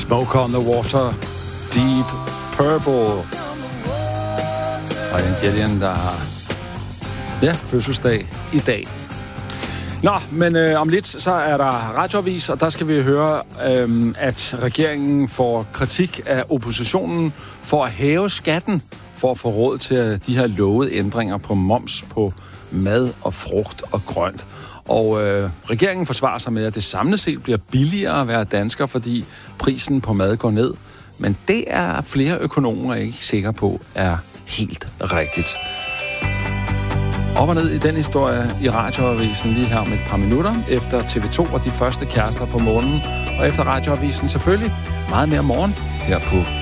Smoke on the Water, Deep Purple. Og Ian Gillan, der har fødselsdag i dag. Nå, men om lidt, så er der radioavis, og der skal vi høre, at regeringen får kritik af oppositionen for at hæve skatten, for at få råd til de her lovede ændringer på moms på mad og frugt og grønt. Og regeringen forsvarer sig med, at det samlet set bliver billigere at være dansker, fordi prisen på mad går ned. Men det er flere økonomer ikke sikre på er helt rigtigt. Op og ned i den historie i radioavisen lige her om et par minutter, efter TV2 og de første kærester på månen, og efter radioavisen selvfølgelig meget mere morgen her på